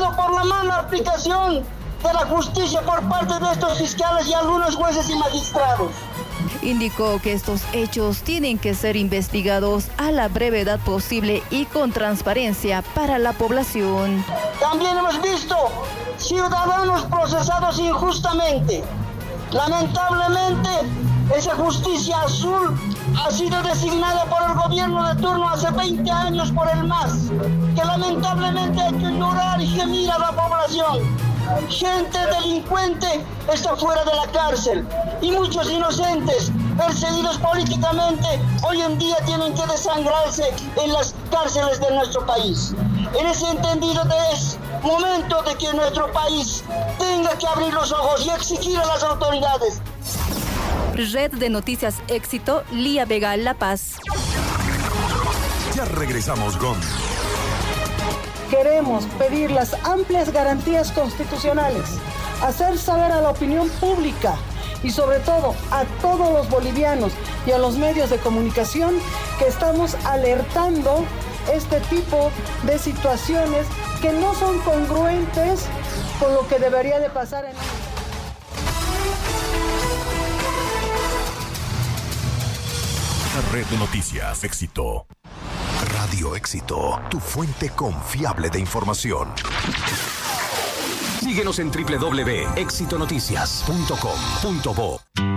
indignado por la mala aplicación de la justicia por parte de estos fiscales y algunos jueces y magistrados. Indicó que estos hechos tienen que ser investigados a la brevedad posible y con transparencia para la población. También hemos visto ciudadanos procesados injustamente. Lamentablemente, esa justicia azul ha sido designada por el gobierno de turno hace 20 años por el MAS, que lamentablemente ha hecho llorar y gemir a la población. Gente delincuente está fuera de la cárcel y muchos inocentes, perseguidos políticamente, hoy en día tienen que desangrarse en las cárceles de nuestro país. En ese entendido es momento de que nuestro país tenga que abrir los ojos y exigir a las autoridades. Red de Noticias Éxito, Lía Vega, La Paz. Ya regresamos con... Queremos pedir las amplias garantías constitucionales, hacer saber a la opinión pública y sobre todo a todos los bolivianos y a los medios de comunicación que estamos alertando este tipo de situaciones que no son congruentes con lo que debería de pasar en... Red de Noticias Éxito. Radio Éxito, tu fuente confiable de información. Síguenos en www.exitonoticias.com.bo.